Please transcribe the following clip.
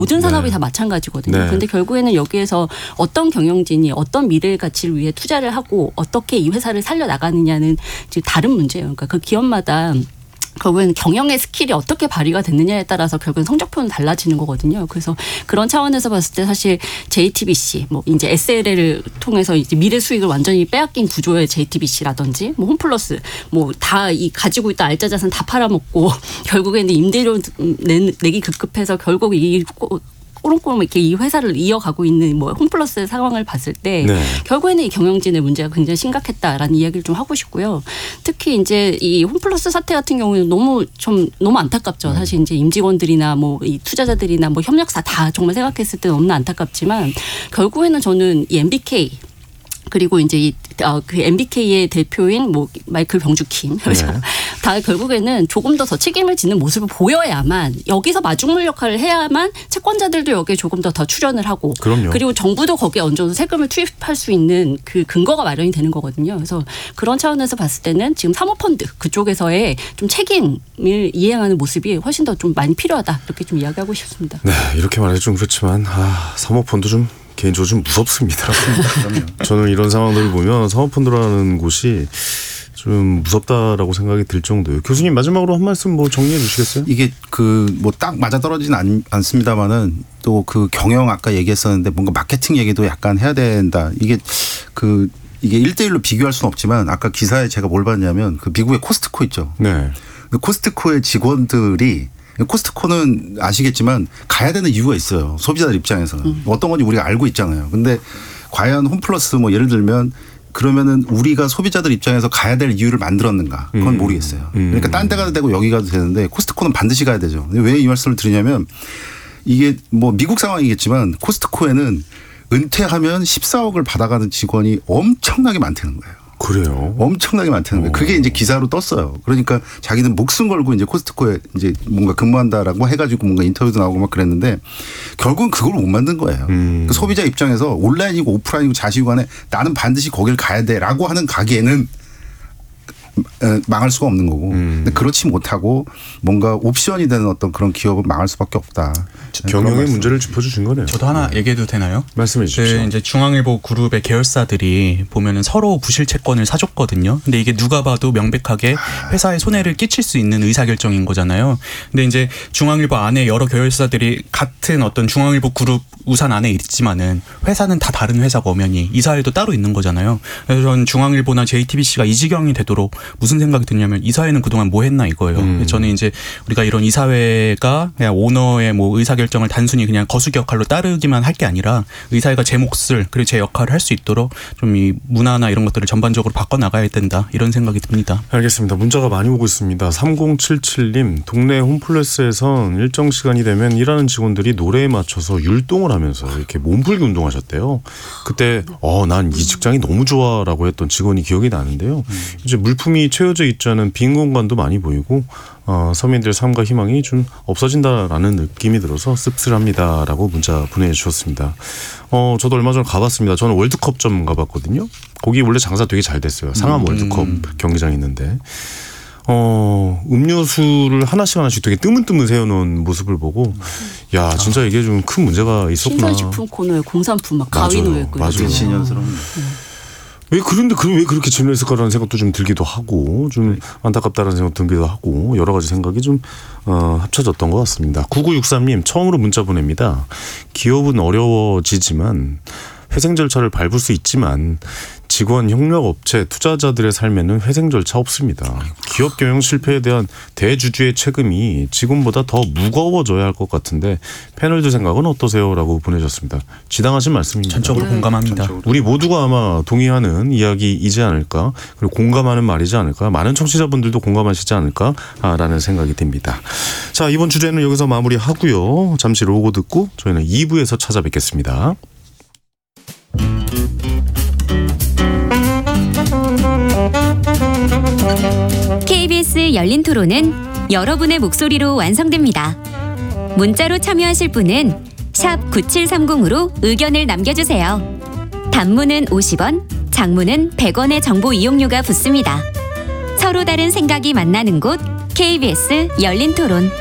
모든 산업이 다 마찬가지거든요. 그런데 결국에는 여기에서 어떤 경영진이 어떤 미래 가치를 위해 투자를 하고 어떻게 이 회사를 살려나가느냐는 지금 다른 문제예요. 그러니까 그 기업마다 결국엔 경영의 스킬이 어떻게 발휘가 됐느냐에 따라서 결국엔 성적표는 달라지는 거거든요. 그래서 그런 차원에서 봤을 때 사실 JTBC, 뭐 이제 SLL을 통해서 이제 미래 수익을 완전히 빼앗긴 구조의 JTBC라든지 뭐 홈플러스, 뭐 다 이 가지고 있던 알짜 자산 다 팔아먹고 결국에는 임대료 내기 급급해서 결국 이 꼬롱꼬롱 이렇게 이 회사를 이어가고 있는 뭐 홈플러스의 상황을 봤을 때 결국에는 이 경영진의 문제가 굉장히 심각했다라는 이야기를 좀 하고 싶고요. 특히 이제 이 홈플러스 사태 같은 경우에는 너무 안타깝죠. 사실 이제 임직원들이나 뭐 이 투자자들이나 뭐 협력사 다 정말 생각했을 때 너무나 안타깝지만 결국에는 저는 이 MBK 그리고 이제 그 MBK의 대표인 뭐 마이클 병주킴 다 결국에는 조금 더 책임을 지는 모습을 보여야만 여기서 마중물 역할을 해야만 채권자들도 여기에 조금 더 출연을 하고 그리고 정부도 거기에 어느 정도 세금을 투입할 수 있는 그 근거가 마련이 되는 거거든요. 그래서 그런 차원에서 봤을 때는 지금 사모펀드 그쪽에서의 좀 책임을 이행하는 모습이 훨씬 더 좀 많이 필요하다 이렇게 좀 이야기하고 싶습니다. 네, 이렇게 말해서 좀 그렇지만 사모펀드 좀 개인적으로 좀 무섭습니다. 저는 이런 상황들을 보면 사모펀드라는 곳이 좀 무섭다라고 생각이 들 정도예요. 교수님 마지막으로 한 말씀 뭐 정리해 주시겠어요? 이게 뭐 딱 맞아떨어지진 않습니다만은 또 그 경영 아까 얘기했었는데 뭔가 마케팅 얘기도 약간 해야 된다. 이게 1대1로 비교할 수는 없지만 아까 기사에 제가 뭘 봤냐면 그 미국의 코스트코 있죠. 네. 그 코스트코의 직원들이 코스트코는 아시겠지만 가야 되는 이유가 있어요. 소비자들 입장에서는. 어떤 건지 우리가 알고 있잖아요. 근데 과연 홈플러스 뭐 예를 들면 그러면은 우리가 소비자들 입장에서 가야 될 이유를 만들었는가 그건 모르겠어요. 그러니까 딴 데 가도 되고 여기 가도 되는데 코스트코는 반드시 가야 되죠. 왜 이 말씀을 드리냐면 이게 뭐 미국 상황이겠지만 코스트코에는 은퇴하면 14억을 받아가는 직원이 엄청나게 많다는 거예요. 그래요? 엄청나게 많다는 거예요. 그게 이제 기사로 떴어요. 그러니까 자기는 목숨 걸고 이제 코스트코에 이제 뭔가 근무한다라고 해가지고 뭔가 인터뷰도 나오고 막 그랬는데 결국은 그걸 못 만든 거예요. 그 소비자 입장에서 온라인이고 오프라인이고 자시간에 나는 반드시 거길 가야 돼라고 하는 가게는 망할 수가 없는 거고 근데 그렇지 못하고 뭔가 옵션이 되는 어떤 그런 기업은 망할 수밖에 없다. 경영의 문제를 짚어주신 거네요. 저도 하나 얘기해도 되나요? 말씀해 주십시오. 이제 중앙일보 그룹의 계열사들이 보면은 서로 부실 채권을 사줬거든요. 근데 이게 누가 봐도 명백하게 회사에 손해를 끼칠 수 있는 의사결정인 거잖아요. 근데 이제 중앙일보 안에 여러 계열사들이 같은 어떤 중앙일보 그룹 우산 안에 있지만은 회사는 다 다른 회사가 엄연히 이사회도 따로 있는 거잖아요. 그래서 저는 중앙일보나 JTBC가 이 지경이 되도록 무슨 생각이 드냐면 이사회는 그동안 뭐 했나 이거예요. 저는 이제 우리가 이런 이사회가 그냥 오너의 뭐 의사결정을 단순히 그냥 거수기 역할로 따르기만 할 게 아니라 의사회가 제 몫을 그리고 제 역할을 할 수 있도록 좀 이 문화나 이런 것들을 전반적으로 바꿔나가야 된다 이런 생각이 듭니다. 알겠습니다. 문자가 많이 오고 있습니다. 3077님 동네 홈플러스에선 일정 시간이 되면 일하는 직원들이 노래에 맞춰서 율동을 하면서 이렇게 몸풀기 운동하셨대요. 그때 난 이 직장이 너무 좋아라고 했던 직원이 기억이 나는데요. 이제 물품이 채워져 있지 않은 빈 공간도 많이 보이고 서민들의 삶과 희망이 좀 없어진다라는 느낌이 들어서 씁쓸합니다라고 문자 보내주셨습니다. 저도 얼마 전에 가봤습니다. 저는 월드컵 가봤거든요. 거기 원래 장사 되게 잘 됐어요. 상암 월드컵 경기장이 있는데 음료수를 하나씩 되게 뜨문뜨문 세워놓은 모습을 보고 야 진짜 이게 좀 큰 문제가 있었구나. 신선식품 코너에 공산품 막 가위 놓였고 맞아요. 신년스러운. 왜 그렇게 진행했을까라는 생각도 좀 들기도 하고 좀 안타깝다는 생각 들기도 하고 여러 가지 생각이 좀 합쳐졌던 것 같습니다. 9963님 처음으로 문자 보냅니다. 기업은 어려워지지만 회생 절차를 밟을 수 있지만 직원, 협력업체, 투자자들의 삶에는 회생 절차 없습니다. 기업 경영 실패에 대한 대주주의 책임이 지금보다 더 무거워져야 할 것 같은데 패널들 생각은 어떠세요? 라고 보내셨습니다. 지당하신 말씀입니다. 전적으로 공감합니다. 우리 모두가 아마 동의하는 이야기이지 않을까 그리고 공감하는 말이지 않을까 많은 청취자분들도 공감하시지 않을까라는 생각이 듭니다. 자 이번 주제는 여기서 마무리하고요. 잠시 로고 듣고 저희는 2부에서 찾아뵙겠습니다. KBS 열린 토론은 여러분의 목소리로 완성됩니다. 문자로 참여하실 분은 샵 9730으로 의견을 남겨주세요. 단문은 50원, 장문은 100원의 정보 이용료가 붙습니다. 서로 다른 생각이 만나는 곳 KBS 열린 토론.